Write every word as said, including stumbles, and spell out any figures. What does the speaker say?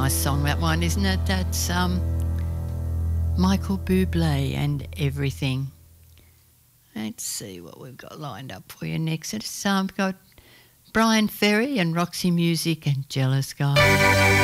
nice song, that one, isn't it? That's um, Michael Bublé and Everything. Let's see what we've got lined up for you next. It's um, got Brian Ferry and Roxy Music and Jealous Guy.